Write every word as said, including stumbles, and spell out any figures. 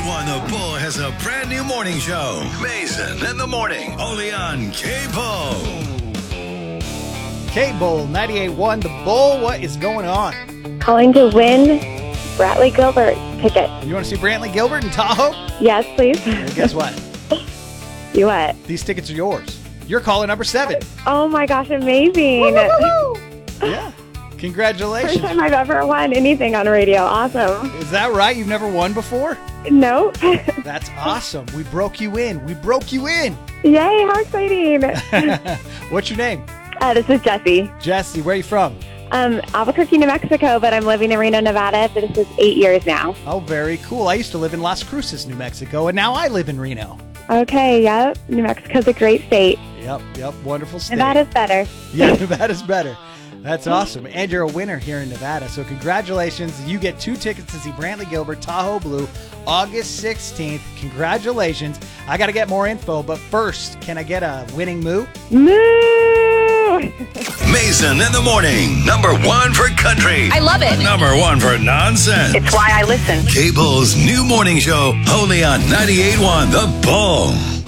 one, The Bull has a brand new morning show. Mason in the morning, only on K-Bull. K-Bull, ninety-eight point one, The Bull, what is going on? Calling to win Brantley Gilbert ticket. You want to see Brantley Gilbert in Tahoe? Yes, please. Well, guess what? You what? These tickets are yours. You're caller number seven. Oh my gosh, amazing. Yeah. Congratulations. First time I've ever won anything on radio. Awesome. Is that right? You've never won before? Nope. That's awesome. We broke you in. We broke you in. Yay, how exciting. What's your name? Uh, this is Jessie. Jesse, where are you from? Um, Albuquerque, New Mexico, but I'm living in Reno, Nevada for this is eight years now. Oh, very cool. I used to live in Las Cruces, New Mexico, and now I live in Reno. Okay, yep. New Mexico's a great state. Yep, yep. Wonderful state. Nevada's better. Yeah, Nevada's better. That's awesome. And you're a winner here in Nevada. So congratulations. You get two tickets to see Brantley Gilbert, Tahoe Blue, August sixteenth. Congratulations. I got to get more info, but first, can I get a winning moo? Moo! Mason in the morning, number one for country. I love it. Number one for nonsense. It's why I listen. K-Bull's new morning show, only on ninety-eight point one, The Bull.